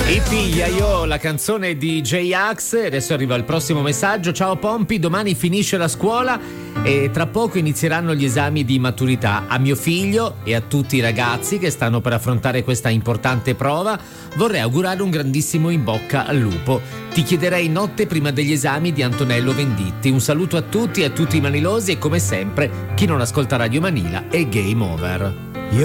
Io, la canzone di J-Ax. Adesso arriva il prossimo messaggio. Ciao Pompi, domani finisce la scuola e tra poco inizieranno gli esami di maturità. A mio figlio e a tutti i ragazzi che stanno per affrontare questa importante prova vorrei augurare un grandissimo in bocca al lupo. Ti chiederei notte prima degli esami di Antonello Venditti. Un saluto a tutti e a tutti i manilosi e come sempre chi non ascolta Radio Manila è game over.